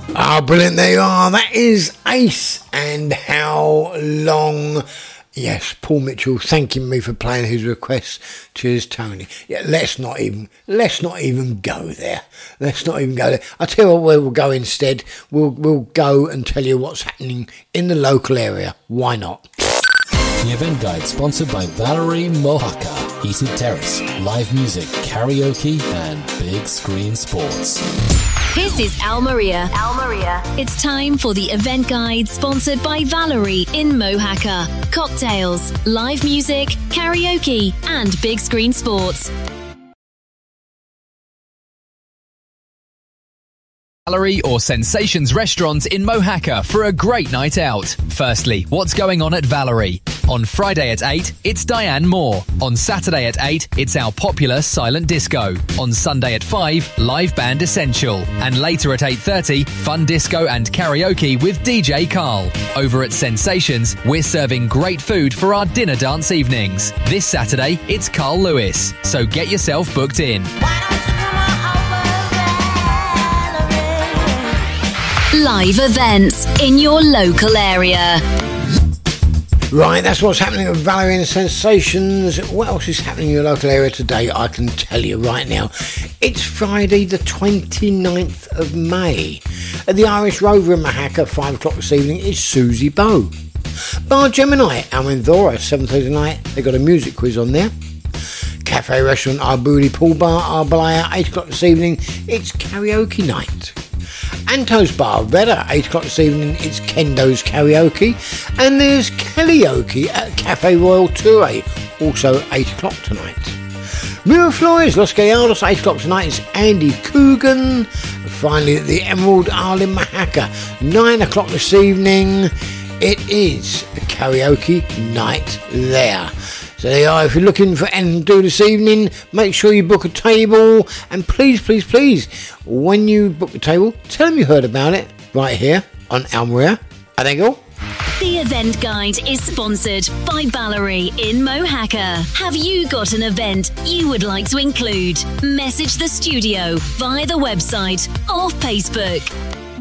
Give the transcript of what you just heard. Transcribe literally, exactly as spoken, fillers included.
Ah, brilliant, there you are. That is Ace and How Long. Yes, Paul Mitchell thanking me for playing his request. Cheers, Tony. Yeah, let's not even let's not even go there. Let's not even go there. I'll tell you what, where we'll go instead. We'll we'll go and tell you what's happening in the local area. Why not? The event guide sponsored by Valerie Mohaka, Heated Terrace, live music, karaoke, and big screen sports. This is Al Maria. Al Maria. It's time for the event guide sponsored by Valerie in Mohaka. Cocktails, live music, karaoke, and big screen sports. Valerie or Sensations restaurants in Mohaka for a great night out. Firstly, what's going on at Valerie? On Friday at eight, it's Diane Moore. On Saturday at eight, it's our popular Silent Disco. On Sunday at five, live band Essential. And later at eight thirty, fun disco and karaoke with D J Carl. Over at Sensations, we're serving great food for our dinner dance evenings. This Saturday, it's Carl Lewis. So get yourself booked in. Live events in your local area. Right, that's what's happening at Valerie and Sensations. What else is happening in your local area today? I can tell you right now. It's Friday the twenty-ninth of May. At the Irish Rover in Mahaka, five o'clock this evening, is Susie Bow. Bar Gemini, Almendora, seven thirty tonight. They've got a music quiz on there. Cafe Restaurant Arbuli Pool Bar, Arbalaya, eight o'clock this evening. It's karaoke night. Anto's Bar, Vedder, eight o'clock this evening, it's Kendo's Karaoke. And there's Kellyoke at Cafe Royal Touré, also eight o'clock tonight. Miraflores, Los Gallardos, eight o'clock tonight, it's Andy Coogan. And finally at the Emerald Isle in Mahaka, nine o'clock this evening, it is a karaoke night there. So there you are. If you're looking for anything to do this evening, make sure you book a table. And please, please, please, when you book the table, tell them you heard about it right here on Al Maria. I think all. The event guide is sponsored by Valerie in Mohaka. Have you got an event you would like to include? Message the studio via the website or Facebook.